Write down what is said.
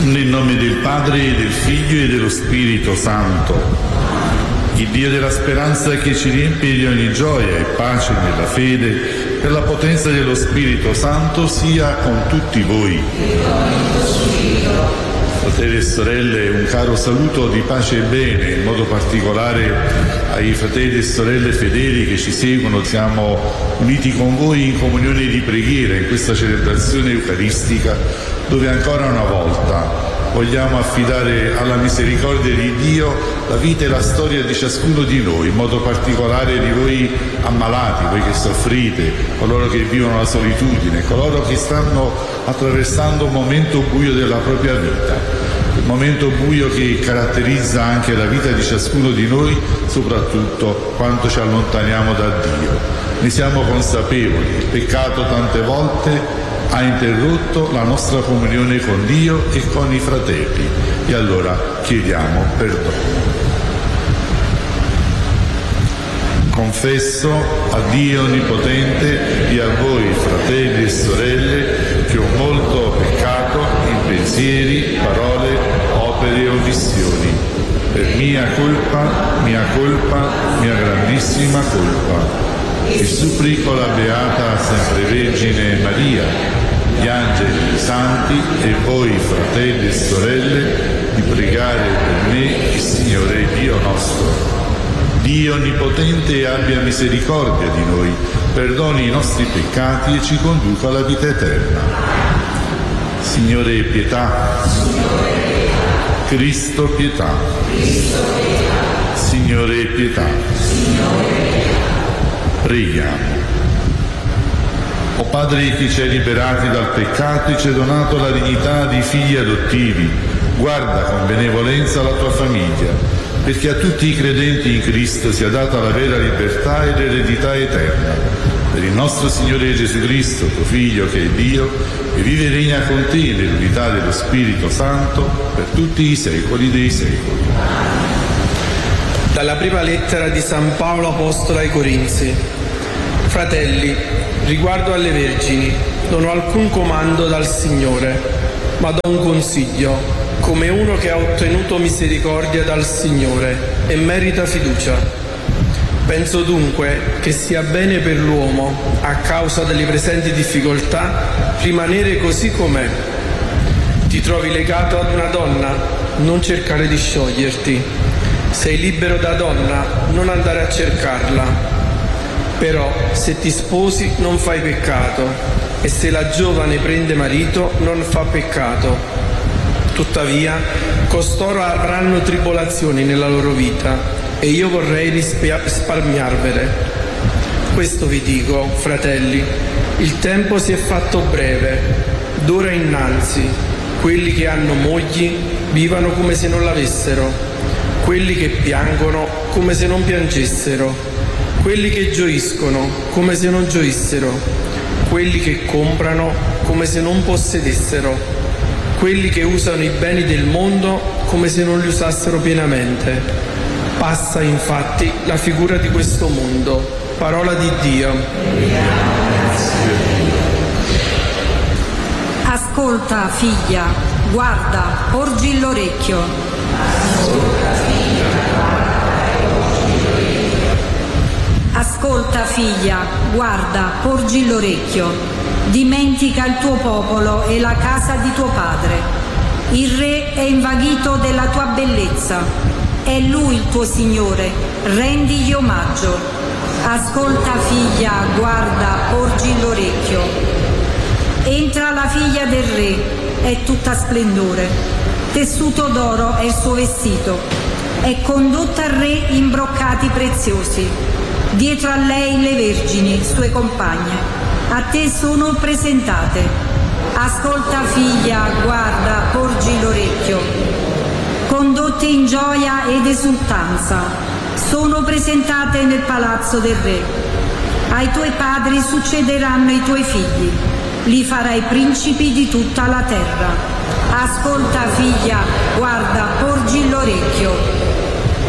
Nel nome del Padre, e del Figlio e dello Spirito Santo. Il Dio della speranza che ci riempie di ogni gioia e pace nella fede, per la potenza dello Spirito Santo, sia con tutti voi. Fratelli e sorelle, un caro saluto di pace e bene, in modo particolare ai fratelli e sorelle fedeli che ci seguono. Siamo uniti con voi in comunione di preghiera in questa celebrazione eucaristica, dove ancora una volta vogliamo affidare alla misericordia di Dio la vita e la storia di ciascuno di noi, in modo particolare di voi ammalati, voi che soffrite, coloro che vivono la solitudine, coloro che stanno attraversando un momento buio della propria vita, il momento buio che caratterizza anche la vita di ciascuno di noi, soprattutto quando ci allontaniamo da Dio. Ne siamo consapevoli, il peccato tante volte ha interrotto la nostra comunione con Dio e con i fratelli, e allora chiediamo perdono. Confesso a Dio Onnipotente e a voi, fratelli e sorelle, che ho molto peccato in pensieri, parole, opere e omissioni, per mia colpa, mia grandissima colpa. E supplico la Beata Sempre Vergine Maria, gli angeli, i santi e voi, fratelli e sorelle, di pregare per me il Signore Dio nostro. Dio Onnipotente abbia misericordia di noi, perdoni i nostri peccati e ci conduca alla vita eterna. Signore, pietà. Cristo, pietà. Signore, pietà. Preghiamo. O Padre che ci hai liberati dal peccato e ci hai donato la dignità di figli adottivi, guarda con benevolenza la tua famiglia, perché a tutti i credenti in Cristo sia data la vera libertà e l'eredità eterna. Per il nostro Signore Gesù Cristo, tuo Figlio che è Dio, e vive e regna con te nell'unità dello Spirito Santo per tutti i secoli dei secoli. Dalla prima lettera di San Paolo Apostolo ai Corinzi. Fratelli, riguardo alle vergini, non ho alcun comando dal Signore, ma do un consiglio, come uno che ha ottenuto misericordia dal Signore e merita fiducia. Penso dunque che sia bene per l'uomo, a causa delle presenti difficoltà, rimanere così com'è. Ti trovi legato ad una donna? Non cercare di scioglierti. Sei libero da donna? Non andare a cercarla. Però se ti sposi non fai peccato, e se la giovane prende marito non fa peccato. Tuttavia, costoro avranno tribolazioni nella loro vita, e io vorrei risparmiarvele. Questo vi dico, fratelli, il tempo si è fatto breve, d'ora innanzi, quelli che hanno mogli vivano come se non l'avessero, quelli che piangono come se non piangessero, quelli che gioiscono come se non gioissero, quelli che comprano come se non possedessero, quelli che usano i beni del mondo come se non li usassero pienamente. Passa infatti la figura di questo mondo. Parola di Dio. Ascolta, figlia, guarda, porgi l'orecchio. Ascolta, figlia, guarda, porgi l'orecchio. Dimentica il tuo popolo e la casa di tuo padre. Il re è invaghito della tua bellezza. È lui il tuo Signore, rendigli omaggio. Ascolta, figlia, guarda, porgi l'orecchio. Entra la figlia del re, è tutta splendore. Tessuto d'oro è il suo vestito. È condotta al re in broccati preziosi. Dietro a lei le vergini, sue compagne, a te sono presentate. Ascolta, figlia, guarda, porgi l'orecchio. Condotte in gioia ed esultanza, sono presentate nel palazzo del re. Ai tuoi padri succederanno i tuoi figli, li farai principi di tutta la terra. Ascolta, figlia, guarda, porgi l'orecchio.